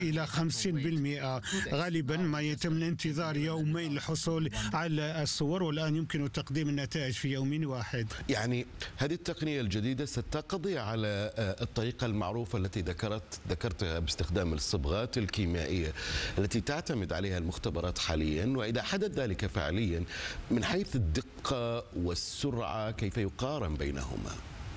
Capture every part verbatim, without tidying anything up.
إلى خمسين بالمئة. غالبا ما يتم الانتظار يومين للحصول على الصور، والآن يمكن تقديم النتائج في يوم واحد. يعني هذه التقنية الجديدة ستقضي على الطريقة المعروفة التي ذكرت ذكرتها باستخدام الصبغات الكيميائية التي تعتمد عليها المختبرات حاليا، وإذا حدث ذلك فعليا من حيث الدقة والسرعة كيف يقارن بينهما؟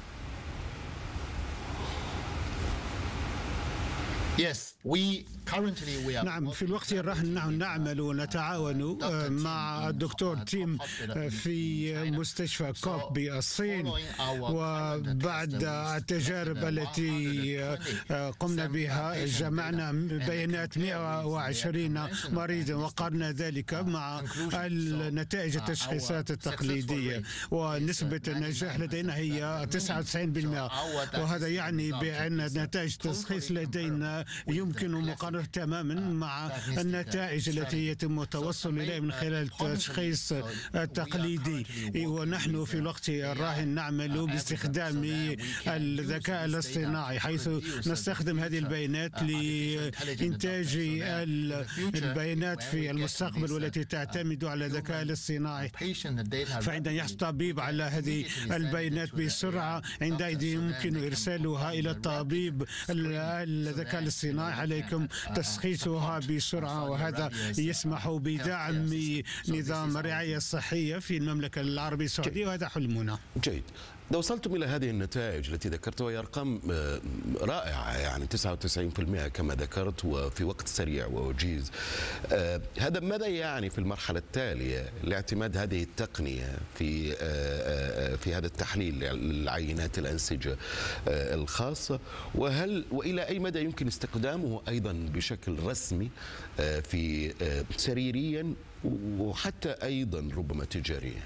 Yes, we currently we are نعم، في الوقت الراهن نحن نعمل ونتعاون مع الدكتور تيم في مستشفى كوك بالصين، وبعد التجارب التي قمنا بها جمعنا بيانات مئة وعشرين مريضا وقارنا ذلك مع النتائج التشخيصات التقليدية، ونسبة النجاح لدينا هي تسعة وتسعين بالمئة، وهذا يعني بأن نتائج التشخيص لدينا يمكن مقارنة تماما مع النتائج التي يتم التوصل إليها من خلال التشخيص التقليدي. ونحن في الوقت الراهن نعمل باستخدام الذكاء الاصطناعي، حيث نستخدم هذه البيانات لإنتاج البيانات في المستقبل والتي تعتمد على الذكاء الاصطناعي. فعندما يحصل طبيب على هذه البيانات بسرعة، عندئذ يمكن إرسالها إلى الطبيب الذكاء الاصطناعي عليكم تشخيصها بسرعة، وهذا يسمح بدعم نظام الرعاية الصحية في المملكة العربية السعودية، وهذا حلمنا. جيد. إذا وصلتم إلى هذه النتائج التي ذكرتها، وهي أرقام رائعة، يعني تسعة وتسعين بالمئة كما ذكرت وفي وقت سريع ووجيز، هذا ماذا يعني في المرحلة التالية لاعتماد هذه التقنية في في هذا التحليل للعينات الأنسجة الخاصة، وهل وإلى أي مدى يمكن استخدامه أيضا بشكل رسمي في سريريا وحتى أيضا ربما تجاريا؟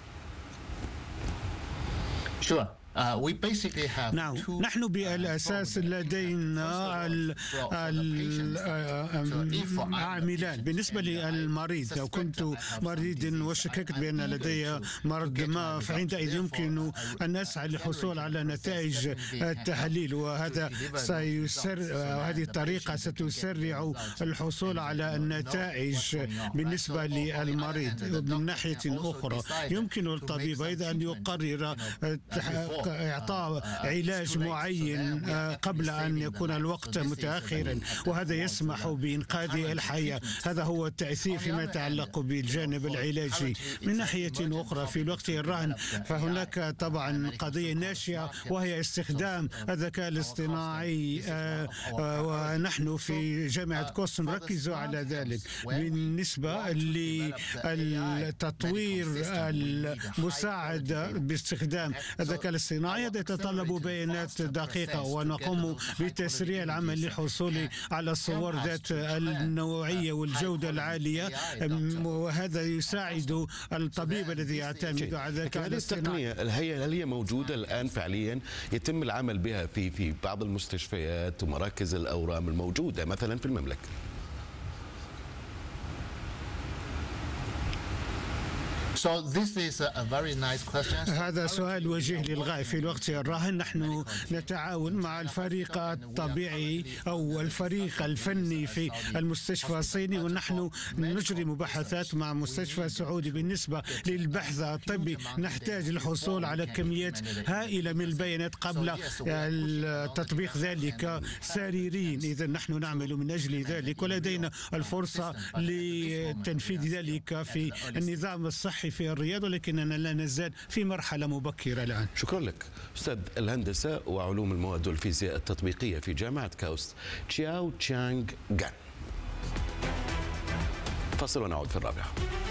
Sure. Uh, we basically have نعم، two نحن بالأساس لدينا العاملان. بالنسبة للمريض، لو كنت مريضا وشككت بأن لدي مرض ما، فعندئذ يمكن أن أسعى للحصول على نتائج التحليل، وهذا سيسر هذه الطريقة ستسرع الحصول على النتائج بالنسبة للمريض. من ناحية أخرى يمكن الطبيب أيضا أن يقرر إعطاء علاج معين قبل أن يكون الوقت متأخرا، وهذا يسمح بإنقاذ الحياة. هذا هو التأثير فيما يتعلق بالجانب العلاجي. من ناحية أخرى في الوقت الراهن فهناك طبعا قضية ناشئة، وهي استخدام الذكاء الاصطناعي، ونحن في جامعة كوست نركز على ذلك. بالنسبة للتطوير المساعدة باستخدام الذكاء الاصطناعي، هذا يتطلب بيانات دقيقة، ونقوم بتسريع العمل للحصول على الصور ذات النوعية والجودة العالية، وهذا يساعد الطبيب الذي يعتمد على الذكاء الاصطناعي. هذه التقنية هل هي موجودة الآن فعليا يتم العمل بها في في بعض المستشفيات ومراكز الأورام الموجودة مثلا في المملكة؟ So this is a very nice question. هذا سؤال وجيه للغاية. في الوقت الراهن نحن نتعاون مع الفريق الطبيعي أو الفريق الفني في المستشفى الصيني، ونحن نجري مباحثات مع مستشفى سعودي. بالنسبة للبحث الطبي نحتاج الحصول على كميات هائلة من البيانات قبل تطبيق ذلك سريريا. إذا نحن نعمل من أجل ذلك، ولدينا الفرصة لتنفيذ ذلك في النظام الصحي في الرياض، ولكننا لا نزال في مرحلة مبكرة الآن. شكرا لك أستاذ الهندسة وعلوم المواد والفيزياء التطبيقية في جامعة كاوست تشاو تشانغ غان. فاصل ونعود في الرابعة.